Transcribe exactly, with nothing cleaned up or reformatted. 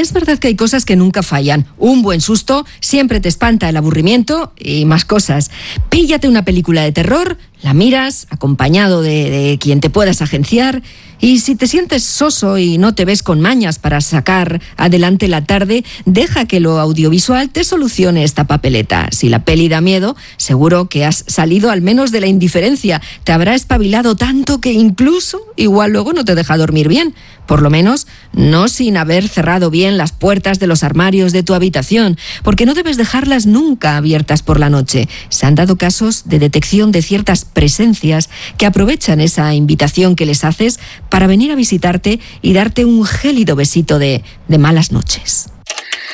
es verdad que hay cosas que nunca fallan. Un buen susto siempre te espanta el aburrimiento y más cosas. Píllate una película de terror, la miras acompañado de, de quien te puedas agenciar, y si te sientes soso y no te ves con mañas para sacar adelante la tarde, deja que lo audiovisual te solucione esta papeleta. Si la peli da miedo, seguro que has salido al menos de la indiferencia. Te habrá espabilado tanto que incluso igual luego no te deja dormir bien. Por lo menos no sin haber cerrado bien las puertas de los armarios de tu habitación, porque no debes dejarlas nunca abiertas por la noche. Se han dado casos de detección de ciertas presencias que aprovechan esa invitación que les haces para venir a visitarte y darte un gélido besito de, de malas noches.